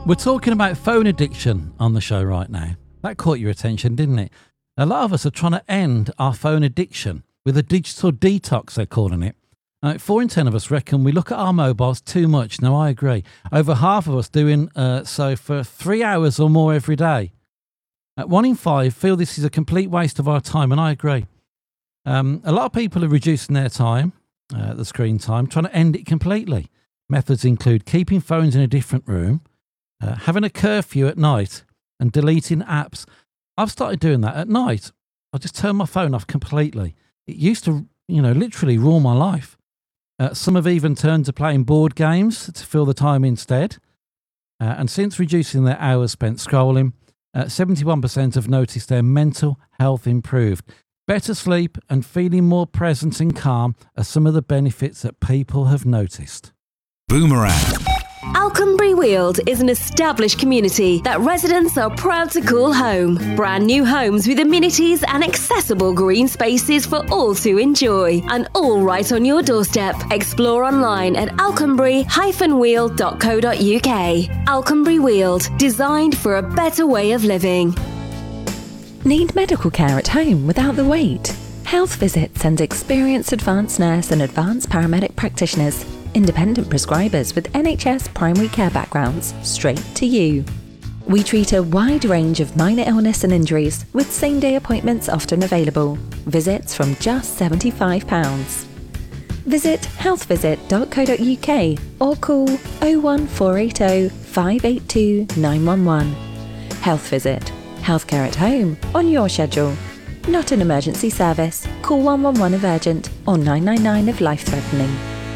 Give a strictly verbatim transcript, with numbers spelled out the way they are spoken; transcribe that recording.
We're talking about phone addiction on the show right now. That caught your attention, didn't it? A lot of us are trying to end our phone addiction with a digital detox, they're calling it. Uh, four in ten of us reckon we look at our mobiles too much. Now, I agree. Over half of us doing uh, so for three hours or more every day. Uh, one in five feel this is a complete waste of our time, and I agree. Um, a lot of people are reducing their time, uh, the screen time, trying to end it completely. Methods include keeping phones in a different room, uh, having a curfew at night, and deleting apps. I've started doing that at night. I just turn my phone off completely. It used to, you know, literally rule my life. Uh, some have even turned to playing board games to fill the time instead. Uh, and since reducing their hours spent scrolling, uh, seventy-one percent have noticed their mental health improved. Better sleep and feeling more present and calm are some of the benefits that people have noticed. Boomerang. Alconbury Weald is an established community that residents are proud to call home. Brand new homes with amenities and accessible green spaces for all to enjoy. And all right on your doorstep. Explore online at alconbury dash weald dot co dot uk. Alconbury Weald, designed for a better way of living. Need medical care at home without the wait? Health visits and experienced advanced nurse and advanced paramedic practitioners. Independent prescribers with N H S primary care backgrounds straight to you. We treat a wide range of minor illness and injuries with same-day appointments often available. Visits from just seventy-five pounds. Visit health visit dot co dot uk or call oh one four eight oh, five eight two, nine one one. Health Visit. Healthcare at home on your schedule. Not an emergency service. Call one one one if urgent or nine nine nine if life-threatening.